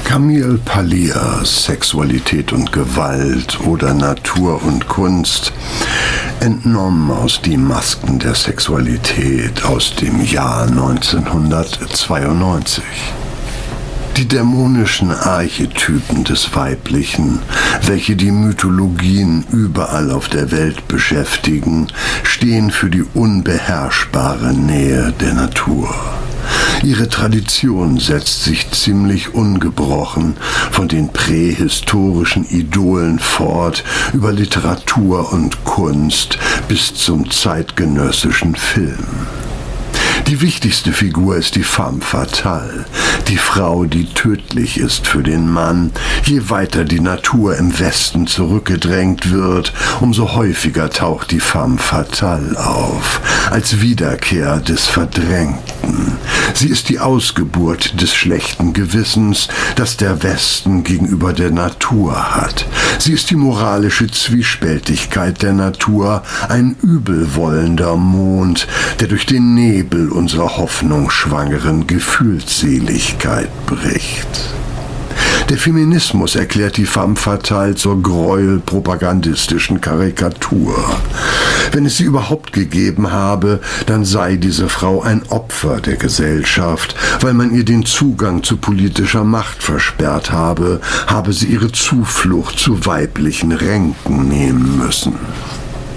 Camille Paglia, Sexualität und Gewalt oder Natur und Kunst, entnommen aus Die Masken der Sexualität aus dem Jahr 1992. Die dämonischen Archetypen des Weiblichen, welche die Mythologien überall auf der Welt beschäftigen, stehen für die unbeherrschbare Nähe der Natur. Ihre Tradition setzt sich ziemlich ungebrochen von den prähistorischen Idolen fort über Literatur und Kunst bis zum zeitgenössischen Film. Die wichtigste Figur ist die femme fatale, die Frau, die tödlich ist für den Mann. Je weiter die Natur im Westen zurückgedrängt wird, umso häufiger taucht die femme fatale auf, als Wiederkehr des Verdrängten. Sie ist die Ausgeburt des schlechten Gewissens, das der Westen gegenüber der Natur hat. Sie ist die moralische Zwiespältigkeit der Natur, ein übelwollender Mond, der durch den Nebel unserer hoffnungsschwangeren Gefühlsseligkeit bricht. Der Feminismus erklärt die femme fatale zur gräuelpropagandistischen Karikatur. Wenn es sie überhaupt gegeben habe, dann sei diese Frau ein Opfer der Gesellschaft. Weil man ihr den Zugang zu politischer Macht versperrt habe, habe sie ihre Zuflucht zu weiblichen Ränken nehmen müssen.